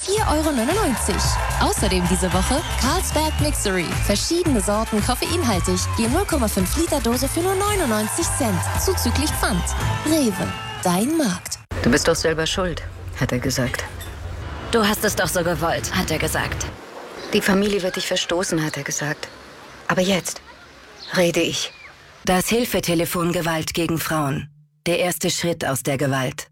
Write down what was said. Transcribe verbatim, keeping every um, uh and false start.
vier Euro neunundneunzig. Außerdem diese Woche Carlsberg Mixery. Verschiedene Sorten koffeinhaltig. Je null Komma fünf Liter Dose für nur neunundneunzig Cent. Zuzüglich Pfand. Rewe. Dein Markt. Du bist doch selber schuld, hat er gesagt. Du hast es doch so gewollt, hat er gesagt. Die Familie wird dich verstoßen, hat er gesagt. Aber jetzt rede ich. Das Hilfetelefon Gewalt gegen Frauen. Der erste Schritt aus der Gewalt.